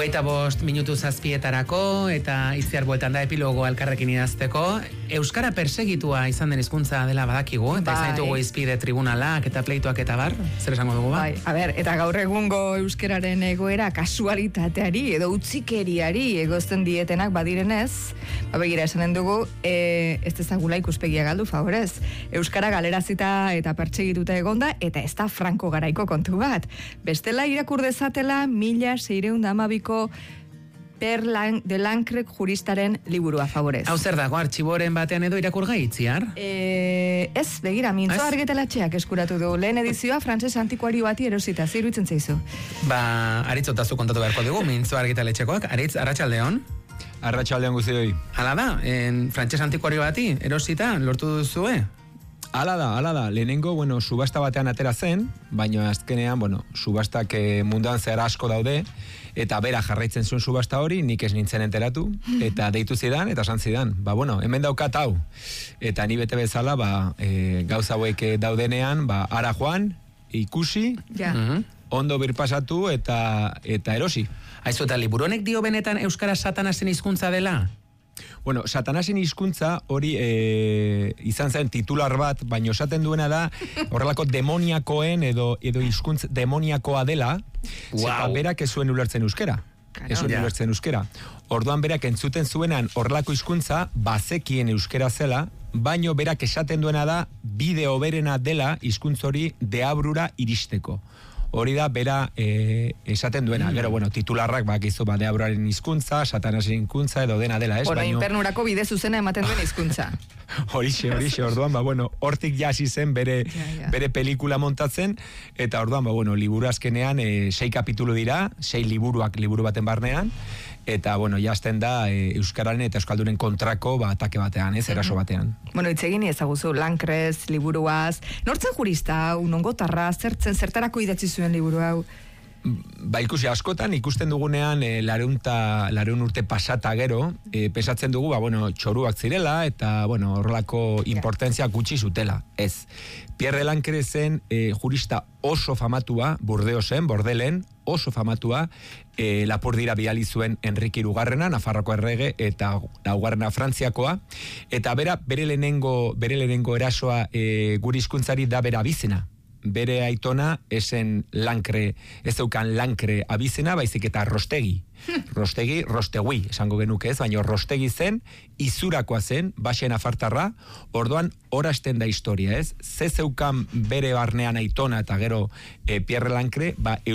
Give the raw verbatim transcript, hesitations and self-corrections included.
Hogeita bost minutu zazpietarako eta itziar bueltan da epilogo elkarrekin idazteko. Euskara persegitua izan den hizkuntza dela badakigu, eta izan ditugu izpide tribunalak eta pleituak eta bar, zer esango dugu ba? Bai, a ber, eta gaur egungo euskararen egoera kasualitateari edo utzikeriari egozten dietenak badirenez, ba begira esanen dugu, e, ez ezagula ikuspegia galdu, favorez. Euskara galerazita eta pertsegituta egonda, eta ez da Franco garaiko kontu bat. Bestela irakur dezatela mila seiehun eta hamabi Per de Lancret juristaren liburua, favorez. Hau zer dago, artxiboren batean edo irakurgai itziar? E, ez, begira, mintzo argitaletxeak eskuratu du. Lehen edizioa frantses antikoario bati erosita, zer iruditzen zaizu? Ba, aritzotazu kontatu beharko dugu, mintzo argitaletxekoak. Aritz, arratsaldeon? Arratsaldeon guztioi. Hala da, en frantses antikoario bati erosita, lortu duzue? Hala da, hala da. Lehenengo, bueno, subasta batean atera zen, baina azkenean, bueno, subastak eh, munduan zehar asko daude, eta bera jarraitzen zuen subasta hori, nik ez nintzen enteratu, eta deitu zidan, eta esan zidan, ba, bueno, hemen daukat hau. Eta ni bete bezala, ba, e, gauza hauek daudenean, ba, ara joan, ikusi, ja. ondo birpasatu, eta, eta erosi. Aizu, eta liburu honek dio benetan euskara satanasen hizkuntza dela? Bueno, satanasen hizkuntza hori e, izan zen titular bat, baina esaten duena da horrelako demoniakoen edo edo hizkuntz demoniakoa dela, wow. Zeta berak ez zuen ulertzen euskera. Ez zuen ja. ulertzen euskera. Orduan berak entzuten zuenan horrelako hizkuntza bazekien euskera zela, baino berak esaten duena da bideo berena dela hizkuntz hori deabrura iristeko. Hori da, bera e, esaten duena. Mm. Gero, bueno, titularrak bakizu ba, deabruraren hizkuntza, satanasen hizkuntza edo dena dela, ez? Bueno, baino... infernurako bide zuzena ematen duen hizkuntza. Horixe, horixe, orduan, ba, bueno, hortik jasi zen bere, ja, ja. bere pelikula montatzen, eta orduan, ba, bueno, liburu azkenean, e, sei kapitulu dira, sei liburuak liburu baten barnean, eta, bueno, jazten da e, euskararen eta euskalduren kontrako, ba, atake batean, ez, eraso batean. Bueno, itzegin ezaguzu, Lankrez, liburuaz, nortzen jurista, unongotarra, zertzen, zertarako idatzi zuen liburu hau? Ba, ikusi askotan, ikusten dugunean e, lareunta, lareun urte pasata gero, e, pesatzen dugu, ba, bueno, txoruak zirela, eta, bueno, horrelako importantzia gutxi zutela, ez. Pierre Lancrezen e, jurista oso famatua, Burdeosen, Bordelen, oso famatua, e, Lapurdira bidali zuen Enrique Hirugarrena, Nafarroko errege, eta laugarrena Frantziakoa, eta bera, bere lehenengo, bere lehenengo erasoa e, gure hizkuntzari da bera bizena. Bere aitona esen Lancre, ez zeukan Lancre abizena, baizik eta Rostegi. Rostegi, Rostegui, esango genuke ez, baina Rostegi zen, izurakoa zen, baxen afartarra, orduan horasten da historia ez. Ze zeukan bere barnean aitona eta gero e, Pierre Lancre, ba,